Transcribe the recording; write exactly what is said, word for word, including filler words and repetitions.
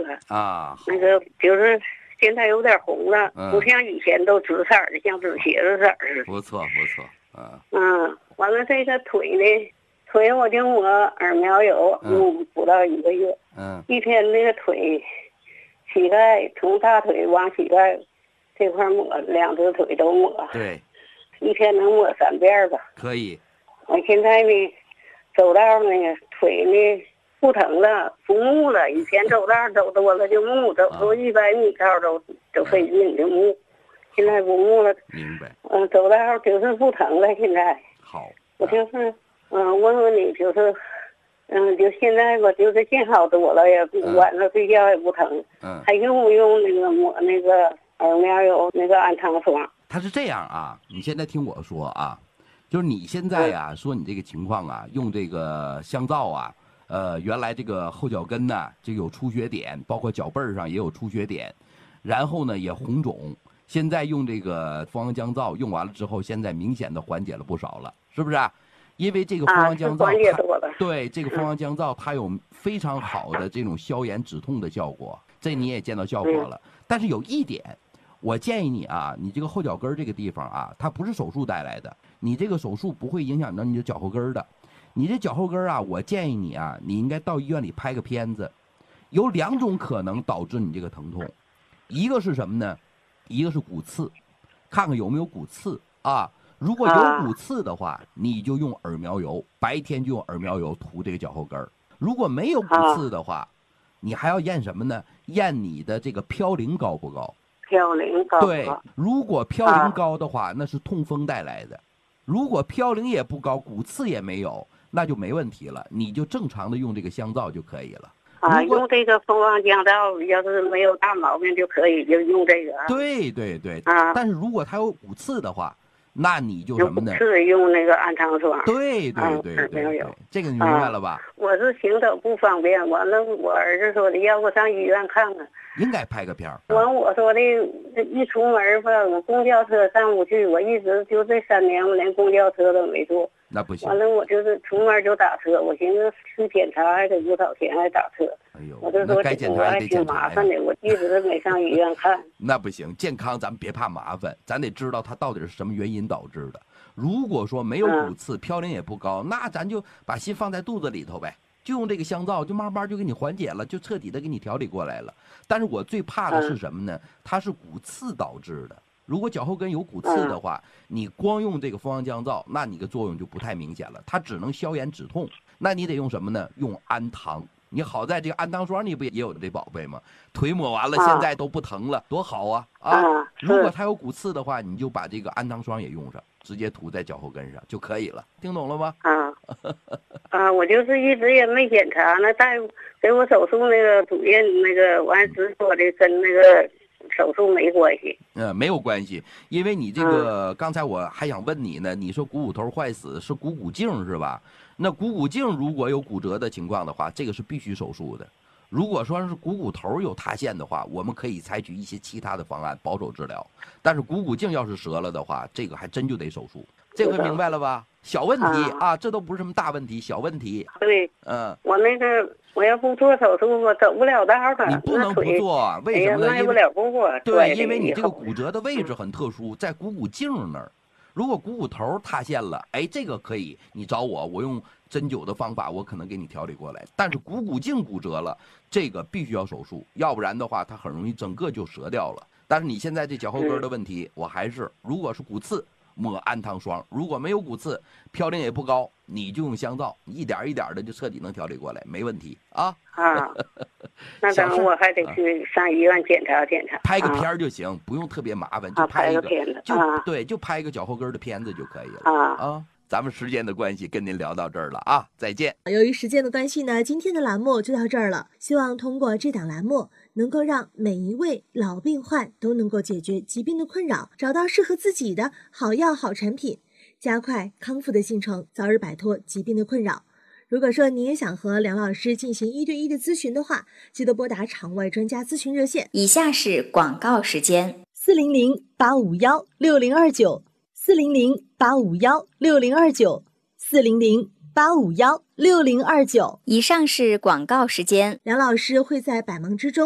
了啊。 那个就是现在有点红了， 嗯、 不像以前都紫色的，像紫茄子色似的。 不错不错，嗯嗯，完了这个腿呢，腿我就抹耳苗油，用不到一个月， 嗯， 一天那个腿，膝盖从大腿往膝盖这块抹，两只腿都抹。 对， 一天能抹三遍吧？ 可以。 我现在呢，走道那个腿呢不疼了，不木了。以前走道走多了就木，走多一百米道都都费劲就木，现在不木了。 明白。 嗯，走道就是不疼了。现在好， 我就是嗯问问你，就是嗯，就现在吧，就是见好多了，也晚上睡觉也不疼。 嗯， 还用不用那个抹那个耳苗油那个安糖霜？ 它是这样啊，你现在听我说啊，就是你现在呀、啊、说你这个情况啊，用这个香皂啊，呃，原来这个后脚跟呢就有出血点，包括脚背上也有出血点，然后呢也红肿。现在用这个蜂王降皂用完了之后，现在明显的缓解了不少了，是不是、啊？因为这个蜂王降皂、 啊、它对这个蜂王降皂它有非常好的这种消炎止痛的效果，这你也见到效果了。 嗯、 但是有一点。我建议你啊，你这个后脚跟这个地方啊，它不是手术带来的，你这个手术不会影响到你的脚后跟的。你这脚后跟啊，我建议你啊，你应该到医院里拍个片子。有两种可能导致你这个疼痛，一个是什么呢？一个是骨刺，看看有没有骨刺啊。如果有骨刺的话，你就用耳苗油，白天就用耳苗油涂这个脚后跟。如果没有骨刺的话，你还要验什么呢？验你的这个嘌呤高不高？ 嘌呤高， 对，如果嘌呤高的话，啊、那是痛风带来的；如果嘌呤也不高，骨刺也没有，那就没问题了，你就正常的用这个香皂就可以了。 啊，用这个蜂王降皂，要是没有大毛病就可以，就用这个。 对对对， 啊， 但是如果它有骨刺的话，那你就什么呢？ 是用那个安糖霜。 对对对对对， 啊、 这个你明白了吧？ 啊、我是行走不方便，完了我儿子说的要我上医院看看。 应该拍个片儿。 完我说的，一出门吧，我公交车上不去，我一直就这三年我连公交车都没坐。 那不行。 完了我就是出门就打车，我寻思去检查还得不少钱，还打车。 哎呦， 我就说该检查还得挺麻烦的，我一直没上医院看。 那不行，健康咱们别怕麻烦，咱得知道它到底是什么原因导致的。如果说没有骨刺，嘌呤也不高，那咱就把心放在肚子里头呗。就用这个香皂，就慢慢就给你缓解了，就彻底的给你调理过来了。但是我最怕的是什么呢？它是骨刺导致的。如果脚后跟有骨刺的话，你光用这个蜂王降皂，那你的作用就不太明显了，它只能消炎止痛。那你得用什么呢？用安糖。你好在这个安糖霜，你不也有这宝贝吗？腿抹完了，现在都不疼了，多好啊！啊，如果它有骨刺的话，你就把这个安糖霜也用上，直接涂在脚后跟上就可以了。听懂了吗？ 啊啊，我就是一直也没检查，那大夫给我手术那个主任那个完直说的跟那个手术没关系。 嗯，没有关系，因为你这个、嗯、刚才我还想问你呢，你说股骨头坏死是股骨颈是吧？那股骨颈如果有骨折的情况的话，这个是必须手术的。如果说是股骨头有塌陷的话，我们可以采取一些其他的方案保守治疗。但是股骨颈要是折了的话，这个还真就得手术。这回明白了吧？小问题 啊, 啊，这都不是什么大问题，小问题。 对， 嗯， 我那个我要不做手术，我走不了道了。 你不能不做，为什么呢？ 迈不了步啊。 对，因为你这个骨折的位置很特殊，在股骨颈那儿。如果股骨头塌陷了，哎，这个可以，你找我，我用针灸的方法，我可能给你调理过来。但是股骨颈骨折了，这个必须要手术，要不然的话，它很容易整个就折掉了。但是你现在这脚后跟的问题，我还是，如果是骨刺，抹安糖霜；如果没有骨刺，嘌呤也不高，你就用香皂，一点一点的就彻底能调理过来，没问题啊。 啊，那等我还得去上医院检查检查， 拍个片儿就行，啊、不用特别麻烦，就拍一个， 啊、拍个片子就、 啊、 对，就拍一个脚后跟的片子就可以了啊啊。咱们时间的关系，跟您聊到这儿了啊，再见。 由于时间的关系呢，今天的栏目就到这儿了。希望通过这档栏目，能够让每一位老病患都能够解决疾病的困扰，找到适合自己的好药好产品，加快康复的进程，早日摆脱疾病的困扰。如果说你也想和梁老师进行一对一的咨询的话，记得拨打场外专家咨询热线。 以下是广告时间： 四零零八五幺六零二九，四零零八五幺六零二九，四零零八五幺六零二九。 以上是广告时间。 梁老师会在百忙之中